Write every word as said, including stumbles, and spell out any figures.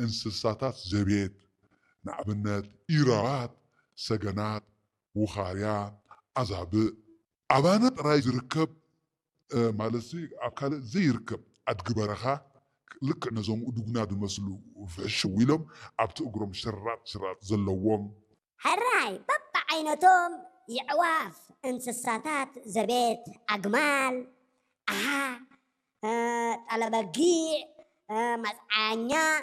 እንስሳታት ዘቤት ንኣብነት ኢራባት ሰገናት ውኻርያ ኣዛብእ ኣባና ጥራይ ዝርከብ ማለት ኣብ ካልእ ዘይርከብ ኣድጊ በረኻ ልክዕ ነዞም ኡዱግና ዝመስሉ ፍሕሽው ኢሎም ኣብቲ እግሮም ሽራጥ ሽራጥ ዘለዎም ሕራይ በብዓይነቶም የዕዋፍ እንስሳታት ዘቤት ኣግማል ኣሃ ጠለበጊዕ መፅዓኛ